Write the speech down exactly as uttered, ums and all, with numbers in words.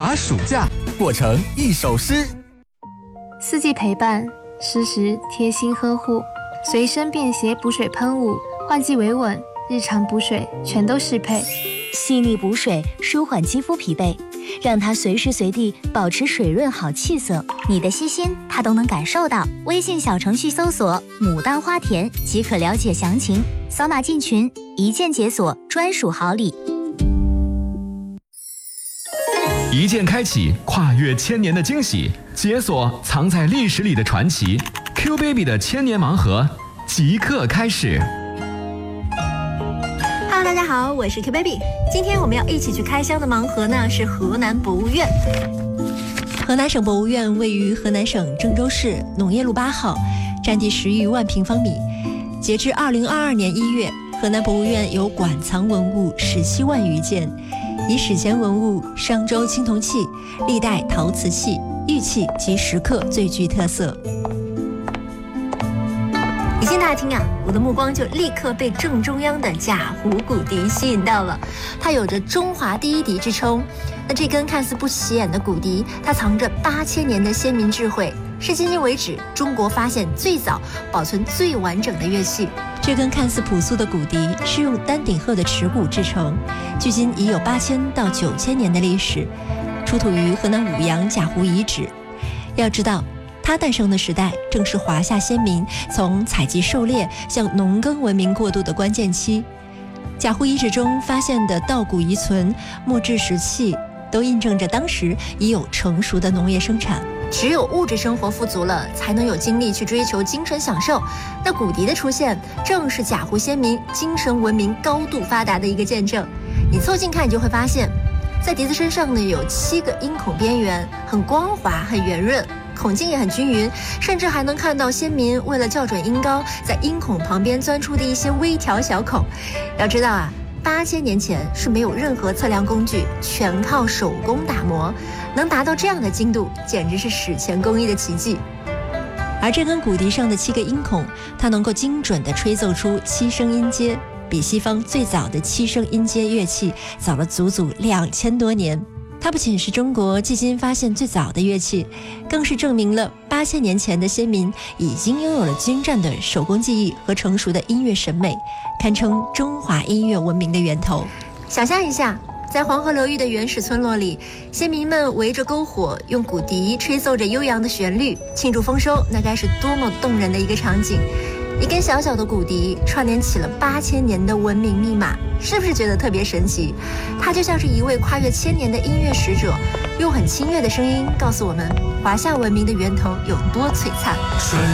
把暑假过成一首诗。 四季陪伴，适时贴心呵护，随身便携补水喷雾，换季维稳，日常补水全都适配。 细腻补水，舒缓肌肤疲惫，让它随时随地保持水润好气色。你的细心，它都能感受到。微信小程序搜索“牡丹花田”即可了解详情，扫码进群，一键解锁专属好礼。 一键开启跨越千年的惊喜，解锁藏在历史里的传奇。Q Baby 的千年盲盒即刻开始。 Hello， 大家好，我是 Q Baby。今天我们要一起去开箱的盲盒呢，是河南博物院。河南省博物院位于河南省郑州市农业路八号，占地十余万平方米。截至二零二二年一月，河南博物院有馆藏文物十七万余件，以史前文物、商周青铜器、历代陶瓷器、玉器及石刻最具特色。一进大厅啊，我的目光就立刻被正中央的贾湖骨笛吸引到了。它有着中华第一笛之称。那这根看似不起眼的骨笛，它藏着八千年的先民智慧，是迄今为止中国发现最早、保存最完整的乐器。这根看似朴素的骨笛是用丹顶鹤的齿骨制成，距今已有八千到九千年的历史，出土于河南舞阳贾湖遗址。要知道，它诞生的时代正是华夏先民从采集狩猎向农耕文明过渡的关键期。贾湖遗址中发现的稻谷遗存、木质石器，都印证着当时已有成熟的农业生产。只有物质生活富足了，才能有精力去追求精神享受。那骨笛的出现，正是贾湖先民精神文明高度发达的一个见证。你凑近看，你就会发现，在笛子身上呢，有七个音孔边缘，很光滑，很圆润。孔径也很均匀，甚至还能看到先民为了校准音高，在音孔旁边钻出的一些微调小孔。要知道啊，八千年前是没有任何测量工具，全靠手工打磨，能达到这样的精度，简直是史前工艺的奇迹。而这根骨笛上的七个音孔，它能够精准地吹奏出七声音阶，比西方最早的七声音阶乐器早了足足两千多年。它不仅是中国迄今发现最早的乐器，更是证明了八千年前的先民已经拥有了精湛的手工技艺和成熟的音乐审美，堪称中华音乐文明的源头。想象一下，在黄河流域的原始村落里，先民们围着篝火，用骨笛吹奏着悠扬的旋律，庆祝丰收，那该是多么动人的一个场景。一根小小的骨笛串联起了八千年的文明密码，是不是觉得特别神奇？它就像是一位跨越千年的音乐使者，用很清越的声音告诉我们华夏文明的源头有多璀璨。